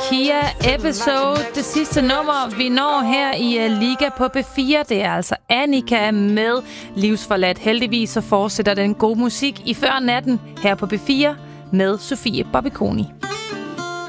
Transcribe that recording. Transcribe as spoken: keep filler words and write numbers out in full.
Kia Episode. Det sidste nummer, vi når her i Liga på B fire, det er altså Annika med Livsforladt. Heldigvis så fortsætter den gode musik i før natten her på B fire med Sofie Bobikoni.